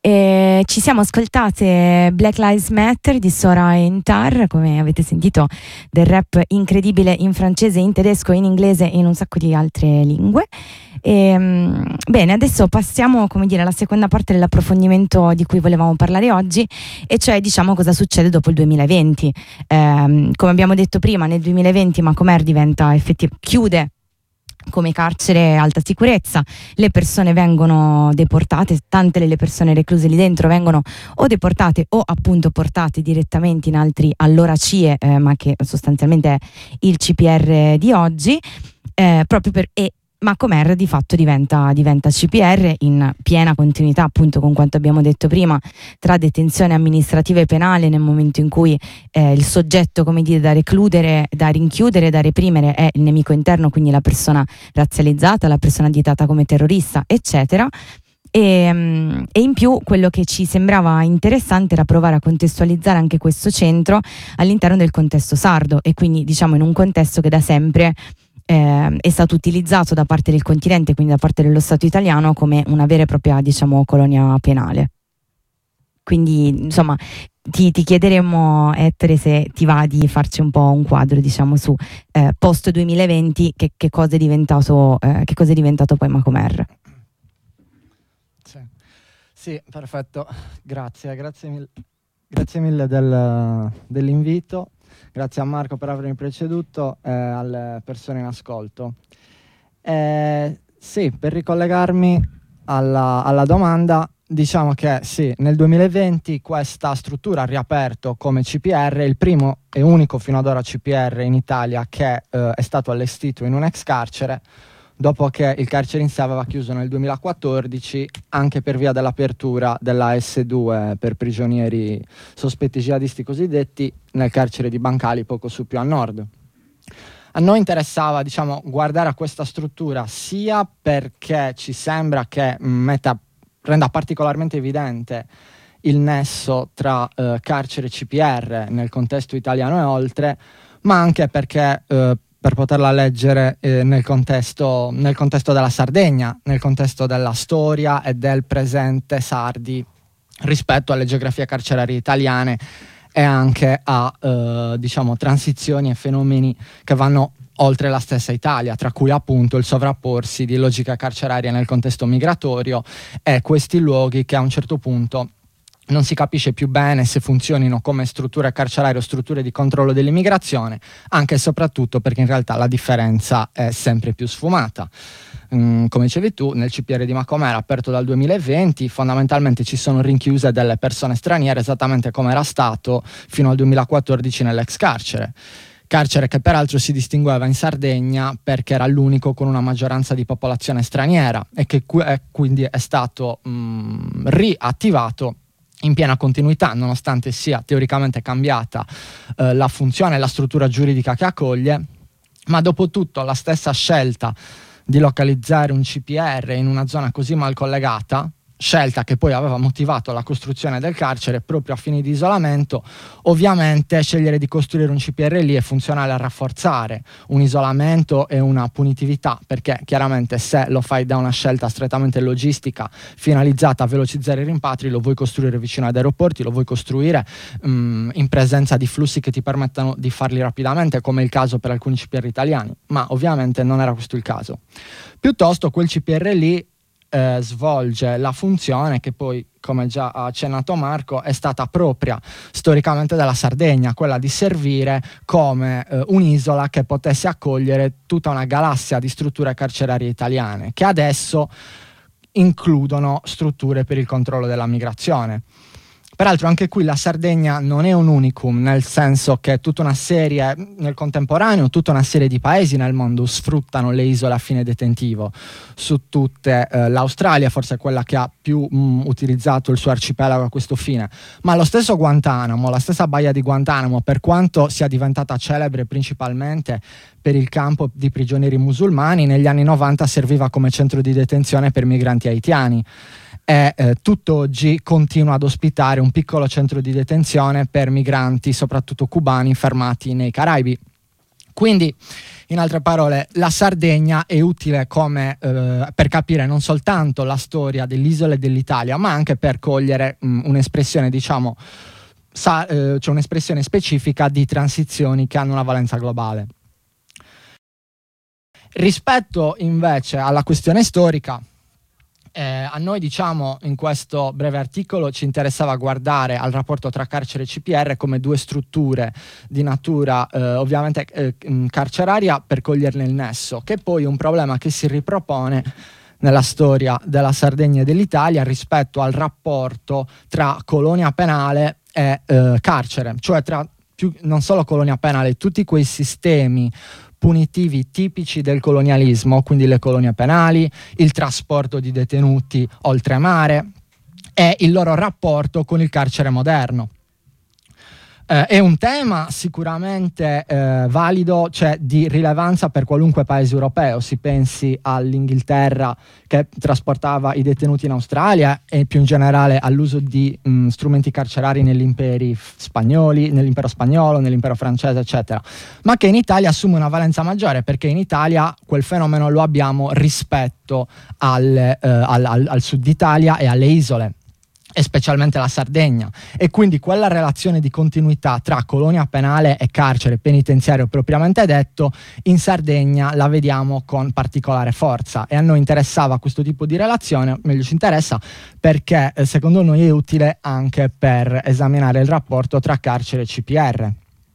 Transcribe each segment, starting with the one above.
Ci siamo ascoltate Black Lives Matter di Sora e Intar, come avete sentito, del rap incredibile in francese, in tedesco, in inglese e in un sacco di altre lingue. Bene, adesso passiamo, come dire, alla seconda parte dell'approfondimento di cui volevamo parlare oggi, e cioè diciamo cosa succede dopo il 2020. Come abbiamo detto prima, nel 2020 Macomer chiude come carcere alta sicurezza, le persone vengono deportate, tante delle persone recluse lì dentro vengono o deportate o appunto portate direttamente in altri allora CIE, ma che sostanzialmente è il CPR di oggi, Macomer di fatto diventa CPR, in piena continuità appunto con quanto abbiamo detto prima, tra detenzione amministrativa e penale, nel momento in cui il soggetto, come dire, da recludere, da rinchiudere, da reprimere è il nemico interno, quindi la persona razzializzata, la persona additata come terrorista, eccetera. E in più quello che ci sembrava interessante era provare a contestualizzare anche questo centro all'interno del contesto sardo, e quindi diciamo in un contesto che da sempre è stato utilizzato da parte del continente, quindi da parte dello Stato italiano, come una vera e propria, diciamo, colonia penale. Quindi insomma ti chiederemo, Ettore, se ti va di farci un po' un quadro, diciamo, su post 2020, che cosa è diventato poi Macomer. Sì, perfetto, grazie mille dell'invito. Grazie a Marco per avermi preceduto e alle persone in ascolto. Sì, per ricollegarmi alla domanda, diciamo che sì, nel 2020 questa struttura ha riaperto come CPR, il primo e unico fino ad ora CPR in Italia che è stato allestito in un ex carcere, dopo che il carcere in sé aveva chiuso nel 2014 anche per via dell'apertura della S2 per prigionieri sospetti jihadisti cosiddetti nel carcere di Bancali, poco su più a nord. A noi interessava, diciamo, guardare a questa struttura sia perché ci sembra che renda particolarmente evidente il nesso tra carcere e CPR nel contesto italiano e oltre, ma anche perché per poterla leggere nel contesto della Sardegna, nel contesto della storia e del presente sardi rispetto alle geografie carcerarie italiane e anche a diciamo transizioni e fenomeni che vanno oltre la stessa Italia, tra cui appunto il sovrapporsi di logica carceraria nel contesto migratorio e questi luoghi che a un certo punto non si capisce più bene se funzionino come strutture carcerarie o strutture di controllo dell'immigrazione, anche e soprattutto perché in realtà la differenza è sempre più sfumata. Come dicevi tu, nel CPR di Macomer, aperto dal 2020, fondamentalmente ci sono rinchiuse delle persone straniere, esattamente come era stato fino al 2014 nell'ex carcere che peraltro si distingueva in Sardegna perché era l'unico con una maggioranza di popolazione straniera e che quindi è stato riattivato in piena continuità, nonostante sia teoricamente cambiata la funzione e la struttura giuridica che accoglie, ma dopo tutto la stessa scelta di localizzare un CPR in una zona così mal collegata, scelta che poi aveva motivato la costruzione del carcere proprio a fini di isolamento, ovviamente scegliere di costruire un CPR lì è funzionale a rafforzare un isolamento e una punitività, perché chiaramente se lo fai da una scelta strettamente logistica finalizzata a velocizzare i rimpatri, lo vuoi costruire vicino ad aeroporti, lo vuoi costruire in presenza di flussi che ti permettano di farli rapidamente, come è il caso per alcuni CPR italiani, ma ovviamente non era questo il caso. Piuttosto quel CPR lì svolge la funzione che poi, come già ha accennato Marco, è stata propria storicamente della Sardegna, quella di servire come un'isola che potesse accogliere tutta una galassia di strutture carcerarie italiane che adesso includono strutture per il controllo della migrazione. Peraltro anche qui la Sardegna non è un unicum, nel senso che tutta una serie, nel contemporaneo, tutta una serie di paesi nel mondo sfruttano le isole a fine detentivo. Su tutte l'Australia forse è quella che ha più utilizzato il suo arcipelago a questo fine, ma lo stesso Guantanamo, la stessa baia di Guantanamo, per quanto sia diventata celebre principalmente per il campo di prigionieri musulmani, negli anni 90 serviva come centro di detenzione per migranti haitiani. E tutt'oggi continua ad ospitare un piccolo centro di detenzione per migranti, soprattutto cubani, fermati nei Caraibi. Quindi, in altre parole, la Sardegna è utile come per capire non soltanto la storia delle isole dell'Italia, ma anche per cogliere un'espressione, diciamo, cioè un'espressione specifica di transizioni che hanno una valenza globale. Rispetto invece alla questione storica, a noi, diciamo, in questo breve articolo ci interessava guardare al rapporto tra carcere e CPR come due strutture di natura ovviamente carceraria, per coglierne il nesso, che poi è un problema che si ripropone nella storia della Sardegna e dell'Italia rispetto al rapporto tra colonia penale e carcere, cioè tra non solo colonia penale, tutti quei sistemi punitivi tipici del colonialismo, quindi le colonie penali, il trasporto di detenuti oltremare e il loro rapporto con il carcere moderno. È un tema sicuramente valido, cioè di rilevanza per qualunque paese europeo. Si pensi all'Inghilterra che trasportava i detenuti in Australia e più in generale all'uso di strumenti carcerari nell'impero spagnolo, nell'impero francese, eccetera, ma che in Italia assume una valenza maggiore, perché in Italia quel fenomeno lo abbiamo rispetto al sud d'Italia e alle isole, e specialmente la Sardegna, e quindi quella relazione di continuità tra colonia penale e carcere penitenziario propriamente detto in Sardegna la vediamo con particolare forza, e a noi interessava questo tipo di relazione, meglio ci interessa perché secondo noi è utile anche per esaminare il rapporto tra carcere e CPR.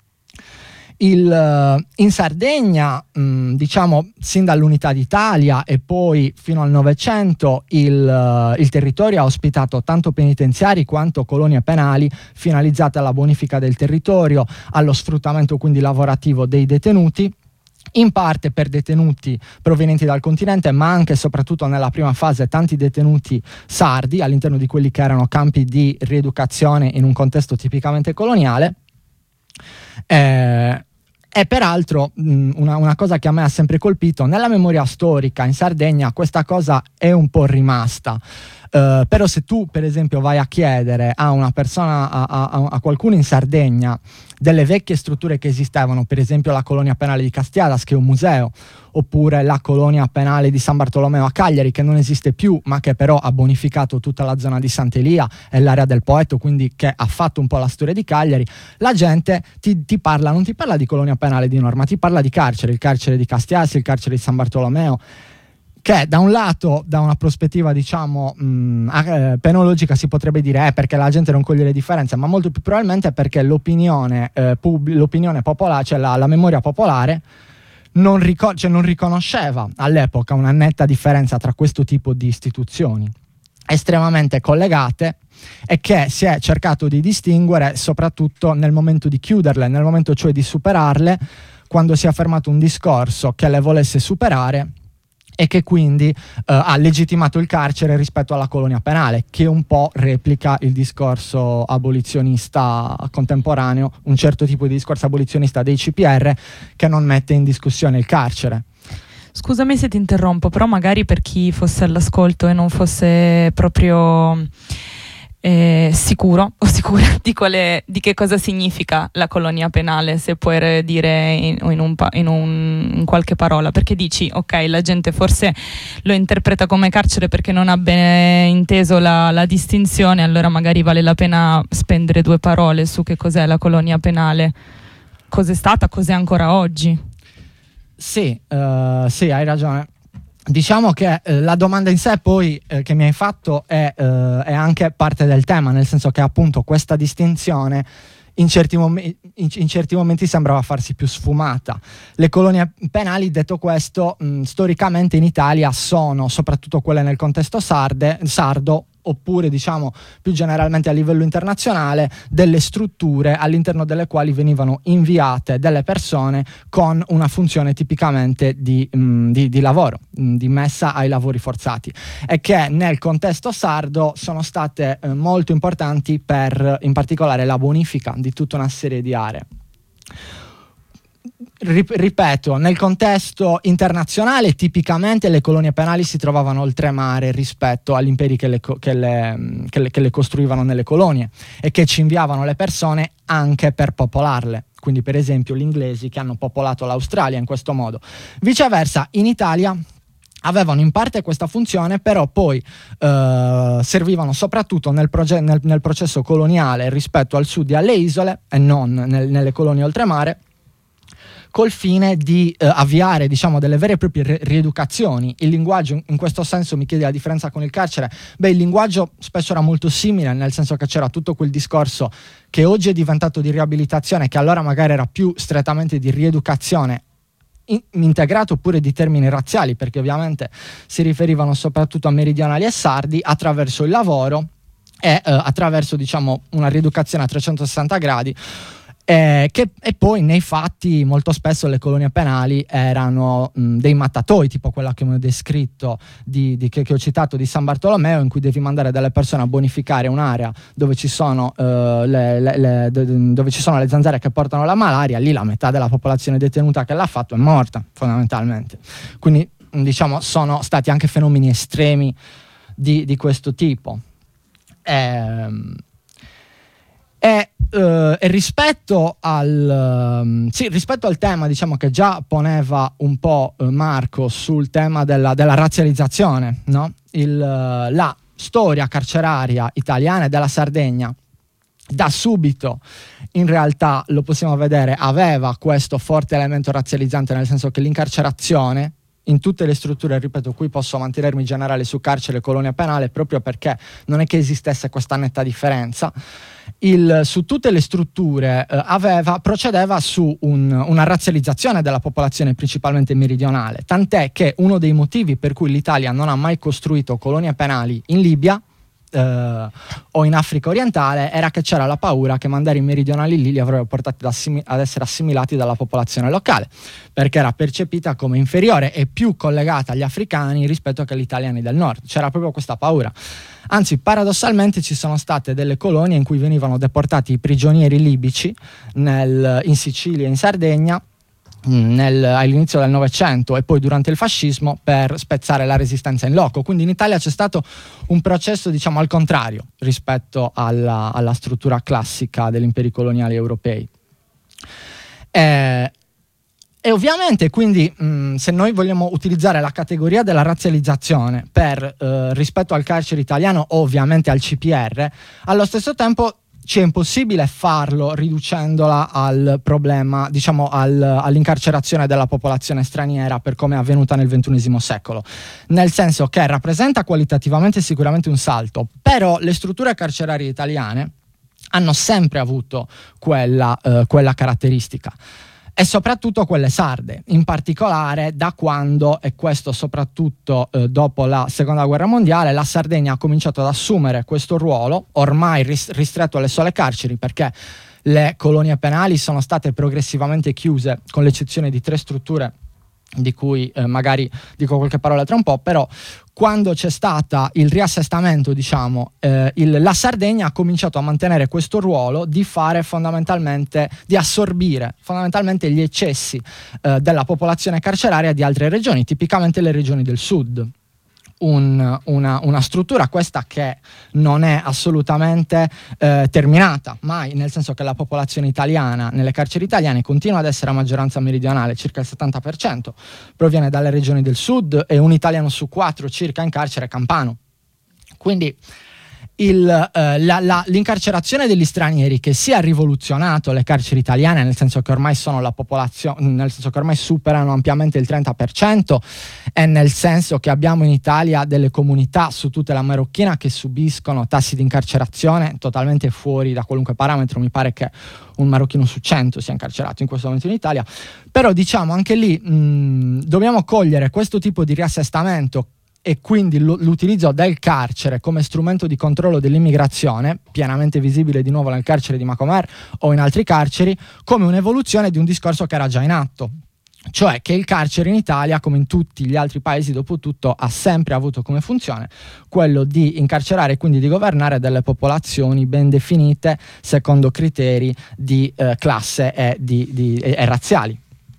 In Sardegna, diciamo, sin dall'unità d'Italia e poi fino al Novecento, il territorio ha ospitato tanto penitenziari quanto colonie penali finalizzate alla bonifica del territorio, allo sfruttamento quindi lavorativo dei detenuti, in parte per detenuti provenienti dal continente, ma anche e soprattutto nella prima fase tanti detenuti sardi all'interno di quelli che erano campi di rieducazione in un contesto tipicamente coloniale. E peraltro una cosa che a me ha sempre colpito, nella memoria storica in Sardegna questa cosa è un po' rimasta, però se tu per esempio vai a chiedere a una persona, a qualcuno in Sardegna delle vecchie strutture che esistevano, per esempio la colonia penale di Castiadas, che è un museo, oppure la colonia penale di San Bartolomeo a Cagliari, che non esiste più ma che però ha bonificato tutta la zona di Sant'Elia e l'area del Poetto, quindi che ha fatto un po' la storia di Cagliari, la gente non ti parla di colonia penale di norma, ti parla di carcere, il carcere di Castiadas, il carcere di San Bartolomeo, che da un lato, da una prospettiva diciamo penologica, si potrebbe dire perché la gente non coglie le differenze, ma molto più probabilmente perché l'opinione popolare, cioè la memoria popolare non riconosceva all'epoca una netta differenza tra questo tipo di istituzioni estremamente collegate, e che si è cercato di distinguere soprattutto nel momento di chiuderle, nel momento cioè di superarle, quando si è affermato un discorso che le volesse superare e che quindi ha legittimato il carcere rispetto alla colonia penale, che un po' replica il discorso abolizionista contemporaneo, un certo tipo di discorso abolizionista dei CPR che non mette in discussione il carcere. Scusami se ti interrompo, però magari per chi fosse all'ascolto e non fosse proprio sicuro o sicura di che cosa significa la colonia penale, se puoi dire in qualche parola, perché dici ok, la gente forse lo interpreta come carcere perché non ha bene inteso la distinzione, allora magari vale la pena spendere due parole su che cos'è la colonia penale, cos'è stata, cos'è ancora oggi. Sì, hai ragione. Diciamo che la domanda in sé poi che mi hai fatto è anche parte del tema, nel senso che appunto questa distinzione in certi momenti sembrava farsi più sfumata. Le colonie penali, detto questo, storicamente in Italia sono soprattutto quelle nel contesto sardo, oppure diciamo più generalmente a livello internazionale, delle strutture all'interno delle quali venivano inviate delle persone con una funzione tipicamente di lavoro, di messa ai lavori forzati, e che nel contesto sardo sono state molto importanti per in particolare la bonifica di tutta una serie di aree. Ripeto, nel contesto internazionale tipicamente le colonie penali si trovavano oltremare rispetto agli imperi che le costruivano nelle colonie e che ci inviavano le persone anche per popolarle. quindi per esempio gli inglesi che hanno popolato l'Australia in questo modo. Viceversa, in Italia avevano in parte questa funzione, però poi servivano soprattutto nel processo coloniale rispetto al sud e alle isole e non nelle colonie oltremare, col fine di avviare, diciamo, delle vere e proprie rieducazioni. Il linguaggio, in questo senso, mi chiedi la differenza con il carcere. Il linguaggio spesso era molto simile, nel senso che c'era tutto quel discorso che oggi è diventato di riabilitazione, che allora magari era più strettamente di rieducazione, integrato pure di termini razziali, perché ovviamente si riferivano soprattutto a meridionali e sardi, attraverso il lavoro e attraverso, diciamo, una rieducazione a 360 gradi. E poi nei fatti molto spesso le colonie penali erano dei mattatoi, tipo quella che ho descritto che ho citato di San Bartolomeo, in cui devi mandare delle persone a bonificare un'area dove ci sono dove ci sono le zanzare che portano la malaria. Lì la metà della popolazione detenuta che l'ha fatto è morta, fondamentalmente. Quindi, diciamo, sono stati anche fenomeni estremi di questo tipo. Rispetto al tema, diciamo, che già poneva un po' Marco sul tema della razzializzazione, no? La storia carceraria italiana e della Sardegna da subito, in realtà, lo possiamo vedere, aveva questo forte elemento razzializzante, nel senso che l'incarcerazione in tutte le strutture, ripeto, qui posso mantenermi in generale su carcere e colonia penale, proprio perché non è che esistesse questa netta differenza. Su tutte le strutture procedeva su una razzializzazione della popolazione, principalmente meridionale, tant'è che uno dei motivi per cui l'Italia non ha mai costruito colonie penali in Libia o in Africa orientale era che c'era la paura che mandare i meridionali lì li avrebbero portati ad essere assimilati dalla popolazione locale, perché era percepita come inferiore e più collegata agli africani rispetto che agli italiani del nord. C'era proprio questa paura. Anzi, paradossalmente ci sono state delle colonie in cui venivano deportati i prigionieri libici in Sicilia e in Sardegna all'inizio del Novecento e poi durante il fascismo, per spezzare la resistenza in loco. Quindi in Italia c'è stato un processo, diciamo, al contrario rispetto alla struttura classica degli imperi coloniali europei. E ovviamente, quindi, se noi vogliamo utilizzare la categoria della razzializzazione rispetto al carcere italiano o ovviamente al CPR, allo stesso tempo ci è impossibile farlo riducendola al problema, diciamo, all'incarcerazione della popolazione straniera per come è avvenuta nel XXI secolo, nel senso che rappresenta qualitativamente sicuramente un salto, però le strutture carcerarie italiane hanno sempre avuto quella caratteristica. E soprattutto quelle sarde, in particolare da quando, e questo soprattutto dopo la seconda guerra mondiale, la Sardegna ha cominciato ad assumere questo ruolo, ormai ristretto alle sole carceri, perché le colonie penali sono state progressivamente chiuse, con l'eccezione di 3 strutture di cui magari dico qualche parola tra un po', però quando c'è stata il riassestamento, diciamo, la Sardegna ha cominciato a mantenere questo ruolo di fare di assorbire fondamentalmente gli eccessi della popolazione carceraria di altre regioni, tipicamente le regioni del sud. Una struttura questa che non è assolutamente terminata mai, nel senso che la popolazione italiana nelle carceri italiane continua ad essere a maggioranza meridionale, circa il 70% proviene dalle regioni del sud e un italiano su 4 circa in carcere campano. Quindi l'incarcerazione degli stranieri, che sia rivoluzionato le carceri italiane, nel senso che ormai sono la popolazione, nel senso che ormai superano ampiamente il 30%, e nel senso che abbiamo in Italia delle comunità su tutta la Marocchina che subiscono tassi di incarcerazione totalmente fuori da qualunque parametro. Mi pare che un marocchino su 100 sia incarcerato in questo momento in Italia, però diciamo anche lì dobbiamo cogliere questo tipo di riassestamento e quindi l'utilizzo del carcere come strumento di controllo dell'immigrazione, pienamente visibile di nuovo nel carcere di Macomer o in altri carceri, come un'evoluzione di un discorso che era già in atto. Cioè che il carcere in Italia, come in tutti gli altri paesi, dopo tutto, ha sempre avuto come funzione quello di incarcerare e quindi di governare delle popolazioni ben definite secondo criteri di classe e razziali.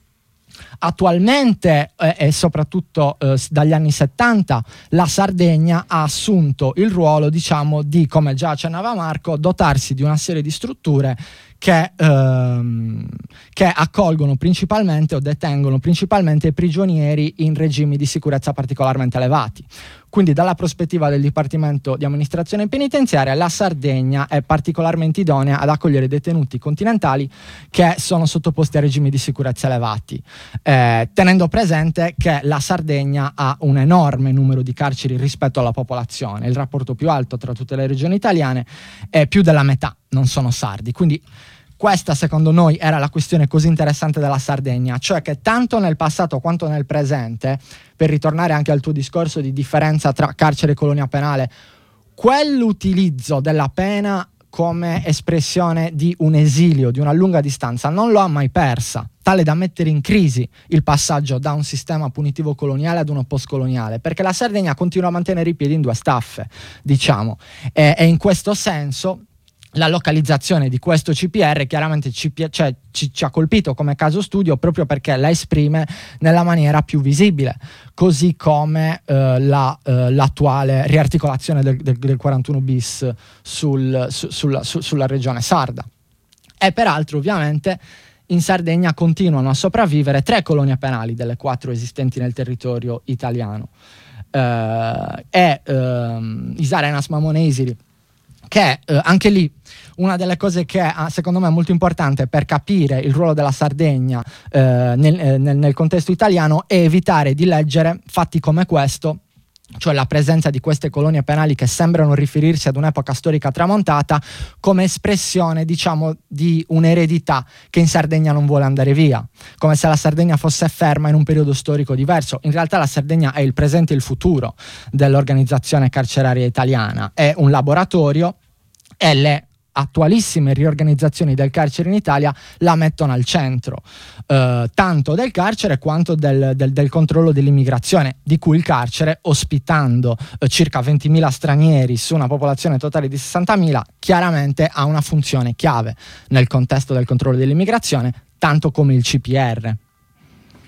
Attualmente e soprattutto dagli anni 70 la Sardegna ha assunto il ruolo, diciamo, di, come già accennava Marco, dotarsi di una serie di strutture che accolgono principalmente o detengono principalmente prigionieri in regimi di sicurezza particolarmente elevati. Quindi dalla prospettiva del Dipartimento di Amministrazione Penitenziaria, la Sardegna è particolarmente idonea ad accogliere detenuti continentali che sono sottoposti a regimi di sicurezza elevati, tenendo presente che la Sardegna ha un enorme numero di carceri rispetto alla popolazione. Il rapporto più alto tra tutte le regioni italiane è più della metà non sono sardi. Quindi questa, secondo noi, era la questione così interessante della Sardegna, cioè che tanto nel passato quanto nel presente, per ritornare anche al tuo discorso di differenza tra carcere e colonia penale, quell'utilizzo della pena come espressione di un esilio, di una lunga distanza, non lo ha mai persa, tale da mettere in crisi il passaggio da un sistema punitivo coloniale ad uno postcoloniale, perché la Sardegna continua a mantenere i piedi in due staffe, diciamo, e in questo senso la localizzazione di questo CPR chiaramente ci ha colpito come caso studio proprio perché la esprime nella maniera più visibile, così come l'attuale riarticolazione del 41 bis sulla regione sarda. E peraltro ovviamente in Sardegna continuano a sopravvivere 3 colonie penali delle 4 esistenti nel territorio italiano, Isarenas, Mamone e Isiri, che anche lì una delle cose che secondo me è molto importante per capire il ruolo della Sardegna nel contesto italiano è evitare di leggere fatti come questo, cioè la presenza di queste colonie penali che sembrano riferirsi ad un'epoca storica tramontata, come espressione, diciamo, di un'eredità che in Sardegna non vuole andare via, come se la Sardegna fosse ferma in un periodo storico diverso. In realtà la Sardegna è il presente e il futuro dell'organizzazione carceraria italiana, è un laboratorio e le attualissime riorganizzazioni del carcere in Italia la mettono al centro, tanto del carcere quanto del controllo dell'immigrazione, di cui il carcere, ospitando circa 20.000 stranieri su una popolazione totale di 60.000, chiaramente ha una funzione chiave nel contesto del controllo dell'immigrazione, tanto come il CPR.